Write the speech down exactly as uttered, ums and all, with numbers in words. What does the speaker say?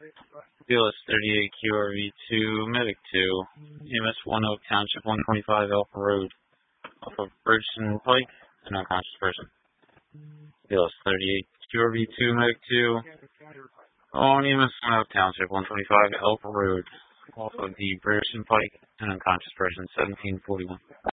B L S thirty-eight Q R V two, Medic two, E M S one Oak Township one twenty-five Alpha Road, off of Bridgeton Pike, an unconscious person. B L S thirty-eight Q R V two, Medic two, on E M S one Oak Township one twenty-five Alpha Road, off of the Bridgeton Pike, an unconscious person, seventeen forty-one.